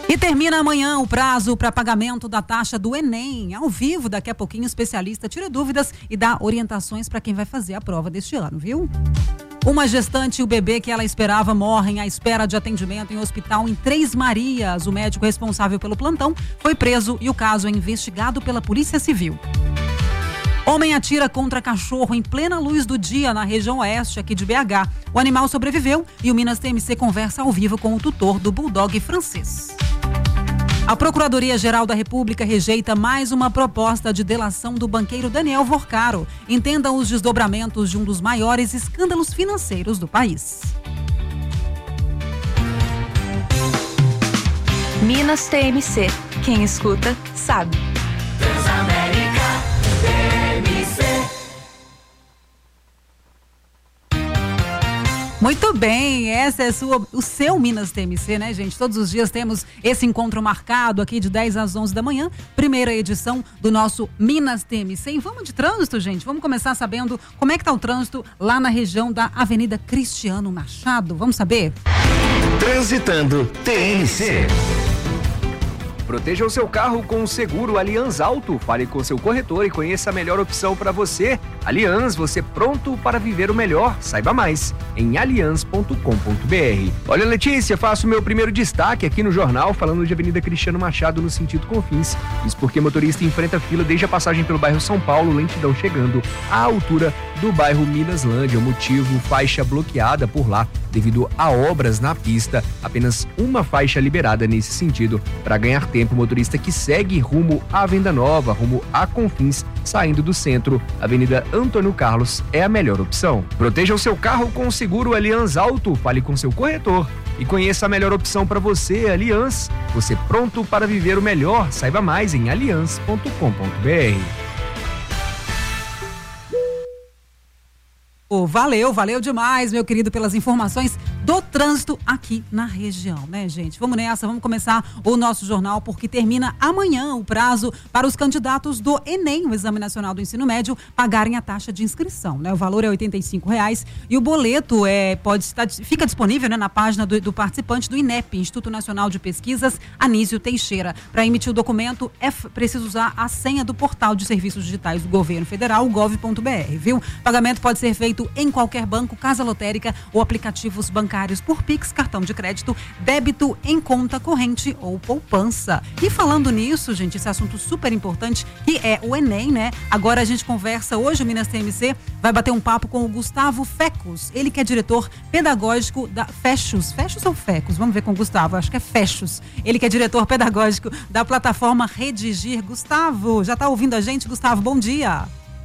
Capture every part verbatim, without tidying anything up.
E termina amanhã o prazo para pagamento da taxa do Enem. Ao vivo, daqui a pouquinho, o especialista tira dúvidas e dá orientações para quem vai fazer a prova deste ano, viu? Uma gestante e o bebê que ela esperava morrem à espera de atendimento em hospital em Três Marias. O médico responsável pelo plantão foi preso e o caso é investigado pela Polícia Civil. Homem atira contra cachorro em plena luz do dia na região oeste aqui de B H. O animal sobreviveu e o Minas T M C conversa ao vivo com o tutor do bulldog francês. A Procuradoria-Geral da República rejeita mais uma proposta de delação do banqueiro Daniel Vorcaro. Entenda os desdobramentos de um dos maiores escândalos financeiros do país. Minas T M C. Quem escuta, sabe. Transamérica T M C. Muito bem, essa é sua, o seu Minas T M C, né, gente? Todos os dias temos esse encontro marcado aqui de dez às onze da manhã, primeira edição do nosso Minas T M C. E vamos de trânsito, gente. Vamos começar sabendo como é que tá o trânsito lá na região da Avenida Cristiano Machado. Vamos saber? Transitando T M C. Proteja o seu carro com o seguro Alianz Auto. Fale com seu corretor e conheça a melhor opção para você. Alianz, você pronto para viver o melhor. Saiba mais em alianz ponto com ponto b r. Olha, Letícia, faço meu primeiro destaque aqui no jornal falando de Avenida Cristiano Machado no sentido Confins. Isso porque motorista enfrenta fila desde a passagem pelo bairro São Paulo, lentidão chegando à altura do bairro Minaslândia. O motivo, faixa bloqueada por lá devido a obras na pista. Apenas uma faixa liberada nesse sentido. Para ganhar tempo, o motorista que segue rumo à Venda Nova, rumo a Confins, saindo do centro, Avenida Antônio Carlos é a melhor opção. Proteja o seu carro com o seguro Alianz Auto. Fale com seu corretor e conheça a melhor opção para você, Alianz. Você pronto para viver o melhor. Saiba mais em alianz ponto com ponto b r. Oh, valeu, valeu demais, meu querido, pelas informações do trânsito aqui na região, né, gente? Vamos nessa, vamos começar o nosso jornal, porque termina amanhã o prazo para os candidatos do Enem, o Exame Nacional do Ensino Médio, pagarem a taxa de inscrição, né? O valor é oitenta e cinco reais e o boleto é, pode estar, fica disponível, né, na página do, do participante do INEP, Instituto Nacional de Pesquisas, Anísio Teixeira. Para emitir o documento, é preciso usar a senha do portal de serviços digitais do governo federal, o gov ponto b r, viu? O pagamento pode ser feito em qualquer banco, casa lotérica ou aplicativos bancários por Pix, cartão de crédito, débito em conta corrente ou poupança. E falando nisso, gente, esse assunto super importante que é o Enem, né? Agora a gente conversa, hoje o Minas T M C vai bater um papo com o Gustavo Fecos, ele que é diretor pedagógico da Fechos, Fechos ou Fecos? Vamos ver com o Gustavo, acho que é Fechos. Ele que é diretor pedagógico da plataforma Redigir. Gustavo, já está ouvindo a gente? Gustavo, bom dia.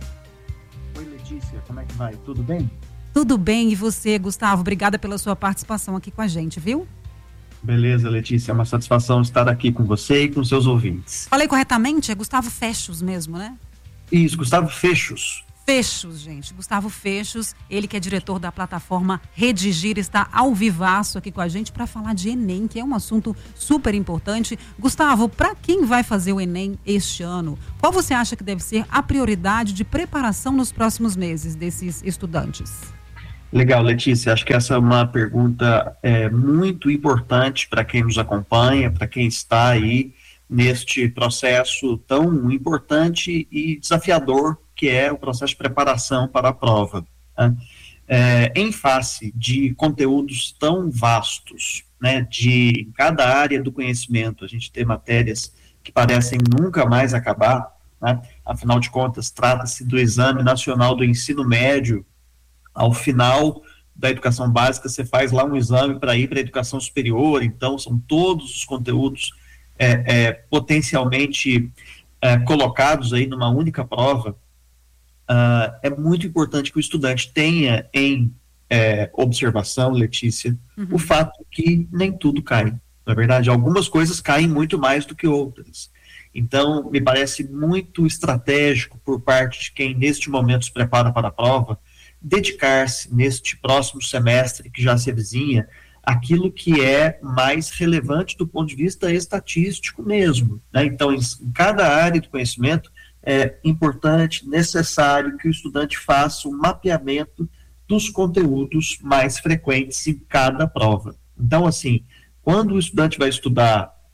Como é que vai? Tudo bem? Tudo bem, e você, Gustavo? Obrigada pela sua participação aqui com a gente, viu? Beleza, Letícia, é uma satisfação estar aqui com você e com seus ouvintes. Falei corretamente? É Gustavo Fechos mesmo, né? Isso, Gustavo Fechos. Fechos, gente. Gustavo Fechos, ele que é diretor da plataforma Redigir, está ao vivaço aqui com a gente para falar de Enem, que é um assunto super importante. Gustavo, para quem vai fazer o Enem este ano, qual você acha que deve ser a prioridade de preparação nos próximos meses desses estudantes? Legal, Letícia, acho que essa é uma pergunta é, muito importante para quem nos acompanha, para quem está aí neste processo tão importante e desafiador que é o processo de preparação para a prova. Né? É, em face de conteúdos tão vastos, né, de cada área do conhecimento, a gente tem matérias que parecem nunca mais acabar, né? Afinal de contas, trata-se do Exame Nacional do Ensino Médio. Ao final da educação básica, você faz lá um exame para ir para a educação superior, então são todos os conteúdos é, é, potencialmente é, colocados aí numa única prova. Uh, é muito importante que o estudante tenha em é, observação, Letícia, uhum. o fato que nem tudo cai. Na verdade, algumas coisas caem muito mais do que outras. Então, me parece muito estratégico por parte de quem neste momento se prepara para a prova, dedicar-se neste próximo semestre que já se avizinha, aquilo que é mais relevante do ponto de vista estatístico mesmo. Né? Então, em, em cada área do conhecimento, é importante, necessário que o estudante faça um mapeamento dos conteúdos mais frequentes em cada prova. Então, assim, quando o estudante vai estudar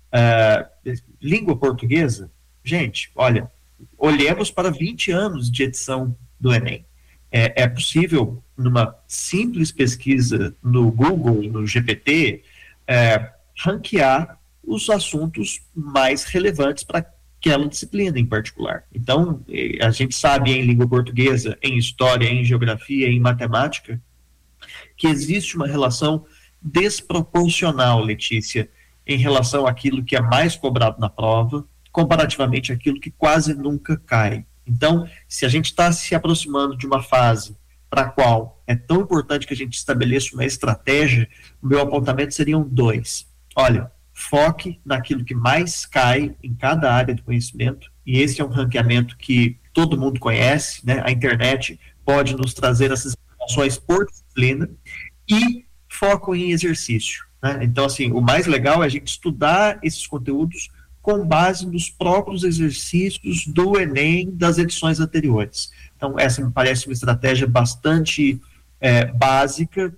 Uh, língua portuguesa, gente, olha, olhemos para vinte anos de edição do Enem. É, é possível, numa simples pesquisa no Google, no G P T, é, ranquear os assuntos mais relevantes para aquela disciplina em particular. Então, a gente sabe em língua portuguesa, em história, em geografia, em matemática, que existe uma relação desproporcional, Letícia, em relação àquilo que é mais cobrado na prova, comparativamente àquilo que quase nunca cai. Então, se a gente está se aproximando de uma fase para a qual é tão importante que a gente estabeleça uma estratégia, o meu apontamento seriam dois. Olha, foque naquilo que mais cai em cada área do conhecimento, e esse é um ranqueamento que todo mundo conhece, né? A internet pode nos trazer essas informações por disciplina, e foco em exercício, né? Então, assim, o mais legal é a gente estudar esses conteúdos com base nos próprios exercícios do Enem das edições anteriores. Então, essa me parece uma estratégia bastante é, básica,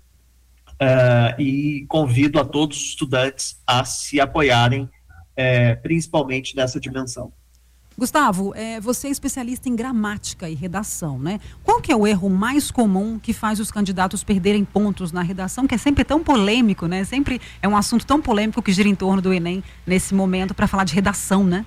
uh, e convido a todos os estudantes a se apoiarem, é, principalmente nessa dimensão. Gustavo, é, você é especialista em gramática e redação, né? Qual que é o erro mais comum que faz os candidatos perderem pontos na redação, que é sempre tão polêmico, né? Sempre é um assunto tão polêmico que gira em torno do Enem nesse momento para falar de redação, né?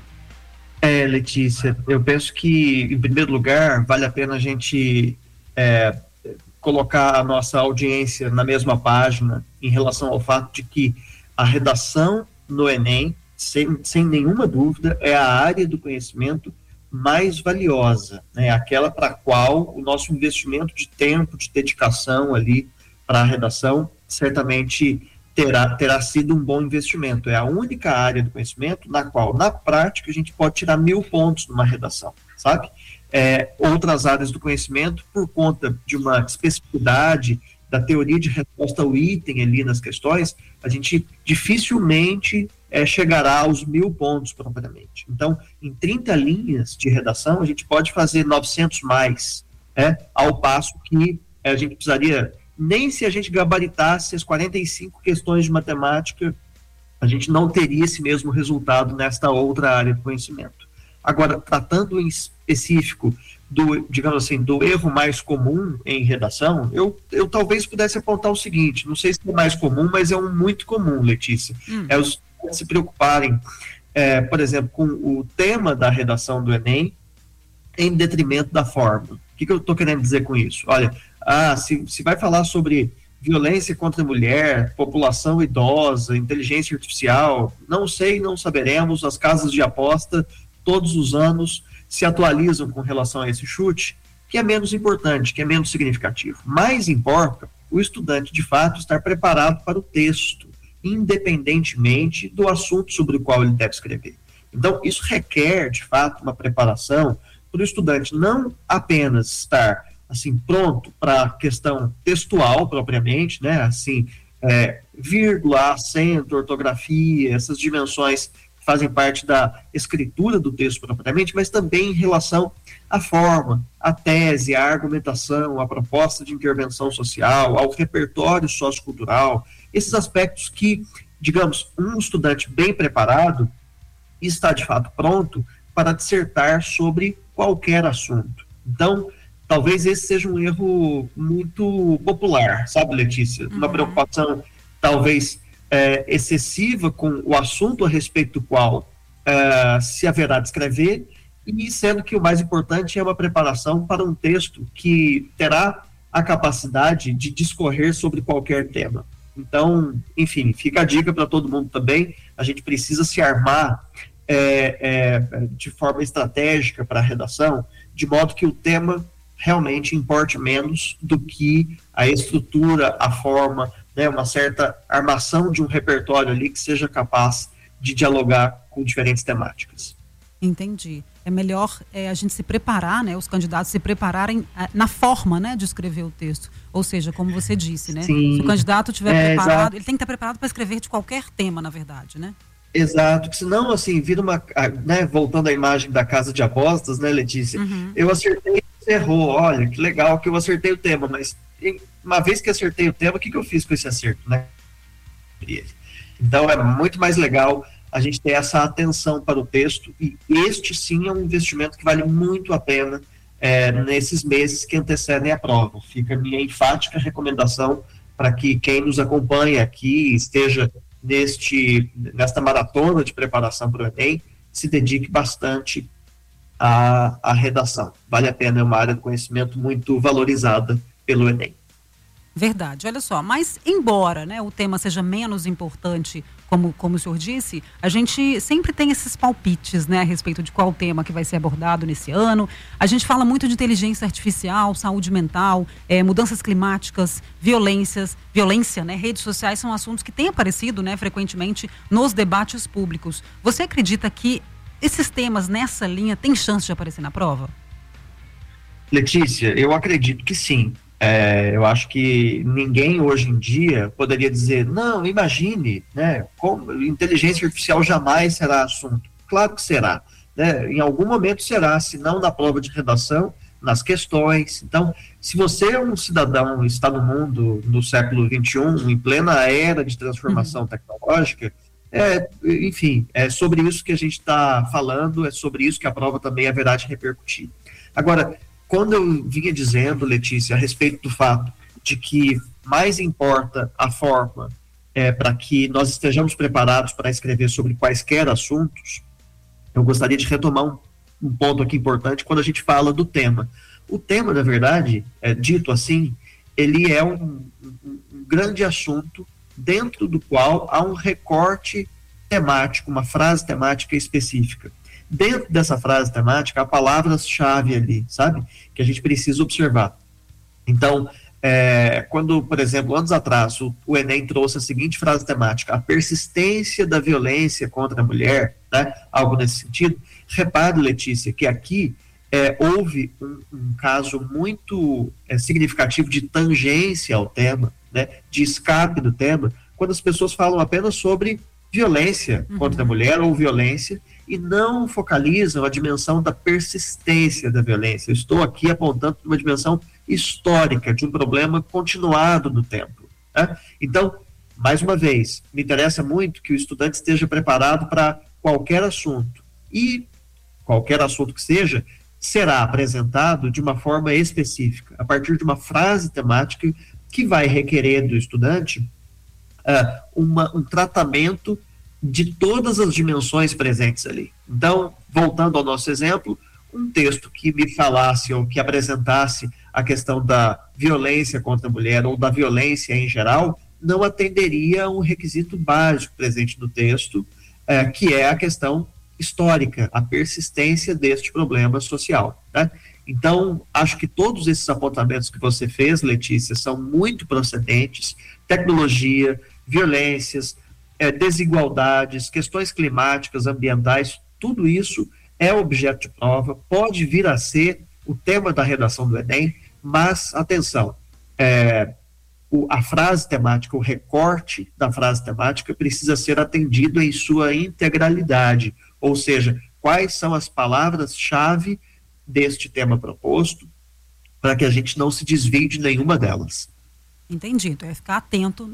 É, Letícia, eu penso que, em primeiro lugar, vale a pena a gente é, colocar a nossa audiência na mesma página em relação ao fato de que a redação no Enem, Sem, sem nenhuma dúvida, é a área do conhecimento mais valiosa, né? Aquela para a qual o nosso investimento de tempo, de dedicação ali para a redação, certamente terá, terá sido um bom investimento. É a única área do conhecimento na qual, na prática, a gente pode tirar mil pontos numa redação, sabe? É, outras áreas do conhecimento, por conta de uma especificidade da teoria de resposta ao item ali nas questões, a gente dificilmente é, chegará aos mil pontos propriamente. Então, em trinta linhas de redação, a gente pode fazer novecentos mais, é, ao passo que é, a gente precisaria, nem se a gente gabaritasse as quarenta e cinco questões de matemática, a gente não teria esse mesmo resultado nesta outra área de conhecimento. Agora, tratando em específico do, digamos assim, do erro mais comum em redação, eu, eu talvez pudesse apontar o seguinte, não sei se é mais comum, mas é um muito comum, Letícia, hum. é os se preocuparem, é, por exemplo, com o tema da redação do Enem em detrimento da forma. O que, que eu estou querendo dizer com isso? Olha, ah, se, se vai falar sobre violência contra a mulher, população idosa, inteligência artificial, não sei, não saberemos, as casas de aposta todos os anos se atualizam com relação a esse chute, que é menos importante, que é menos significativo. Mais importa o estudante, de fato, estar preparado para o texto, independentemente do assunto sobre o qual ele deve escrever. Então, isso requer, de fato, uma preparação para o estudante não apenas estar, assim, pronto para a questão textual, propriamente, né, assim, é, vírgula, acento, ortografia, essas dimensões que fazem parte da escritura do texto propriamente, mas também em relação à forma, à tese, à argumentação, à proposta de intervenção social, ao repertório sociocultural, esses aspectos que, digamos, um estudante bem preparado está, de fato, pronto para dissertar sobre qualquer assunto. Então, talvez esse seja um erro muito popular, sabe, Letícia? Uhum. Uma preocupação, talvez, é, excessiva com o assunto a respeito do qual é, se haverá de escrever, e sendo que o mais importante é uma preparação para um texto que terá a capacidade de discorrer sobre qualquer tema. Então, enfim, fica a dica para todo mundo também, a gente precisa se armar é, é, de forma estratégica para a redação, de modo que o tema realmente importe menos do que a estrutura, a forma, né, uma certa armação de um repertório ali que seja capaz de dialogar com diferentes temáticas. Entendi. É melhor é, a gente se preparar, né, os candidatos se prepararem a, na forma, né, de escrever o texto. Ou seja, como você disse, né? Sim, se o candidato estiver é, preparado, exato. ele tem que estar preparado para escrever de qualquer tema, na verdade, né? Exato, que senão, assim, vira uma, né, voltando à imagem da casa de apostas, né, Letícia? Uhum. Eu acertei, você errou, olha, que legal que eu acertei o tema, mas uma vez que acertei o tema, o que, que eu fiz com esse acerto, né? Então é muito mais legal a gente ter essa atenção para o texto, e este sim é um investimento que vale muito a pena é, nesses meses que antecedem a prova. Fica a minha enfática recomendação para que quem nos acompanha aqui, esteja neste, nesta maratona de preparação para o Enem, se dedique bastante à, à redação. Vale a pena, é uma área de conhecimento muito valorizada pelo Enem. Verdade, olha só, mas embora, né, o tema seja menos importante, como, como o senhor disse, a gente sempre tem esses palpites, né, a respeito de qual tema que vai ser abordado nesse ano. A gente fala muito de inteligência artificial, saúde mental, é, mudanças climáticas, violências, violência, né, redes sociais são assuntos que têm aparecido, né, frequentemente nos debates públicos. Você acredita que esses temas nessa linha têm chance de aparecer na prova? Letícia, eu acredito que sim. É, eu acho que ninguém hoje em dia poderia dizer, não, imagine, né, como inteligência artificial jamais será assunto. Claro que será, né, em algum momento será, se não na prova de redação, nas questões. Então, se você é um cidadão, está no mundo no século vinte e um, em plena era de transformação uhum. tecnológica, é, enfim, é sobre isso que a gente está falando, é sobre isso que a prova também haverá de repercutir. Agora, quando eu vinha dizendo, Letícia, a respeito do fato de que mais importa a forma é, para que nós estejamos preparados para escrever sobre quaisquer assuntos, eu gostaria de retomar um, um ponto aqui importante quando a gente fala do tema. O tema, na verdade, é, dito assim, ele é um, um, um grande assunto dentro do qual há um recorte temático, uma frase temática específica. Dentro dessa frase temática, há palavras-chave ali, sabe? Que a gente precisa observar. Então, é, quando, por exemplo, anos atrás, o, o Enem trouxe a seguinte frase temática, a persistência da violência contra a mulher, né? Algo nesse sentido. Repare, Letícia, que aqui é, houve um, um caso muito é, significativo de tangência ao tema, né? De escape do tema, quando as pessoas falam apenas sobre violência uhum. contra a mulher ou violência, e não focalizam a dimensão da persistência da violência. Eu estou aqui apontando uma dimensão histórica, de um problema continuado no tempo. Né? Então, mais uma vez, me interessa muito que o estudante esteja preparado para qualquer assunto. E qualquer assunto que seja, será apresentado de uma forma específica, a partir de uma frase temática que vai requerer do estudante uh, uma, um tratamento de todas as dimensões presentes ali. Então, voltando ao nosso exemplo, um texto que me falasse ou que apresentasse a questão da violência contra a mulher ou da violência em geral, não atenderia a um requisito básico presente no texto, eh, que é a questão histórica, a persistência deste problema social. Né? Então, acho que todos esses apontamentos que você fez, Letícia, são muito procedentes. Tecnologia, violências, É, desigualdades, questões climáticas, ambientais, tudo isso é objeto de prova, pode vir a ser o tema da redação do Enem, mas, atenção, é, o, a frase temática, o recorte da frase temática precisa ser atendido em sua integralidade, ou seja, quais são as palavras-chave deste tema proposto, para que a gente não se desvie de nenhuma delas. Entendido, é ficar atento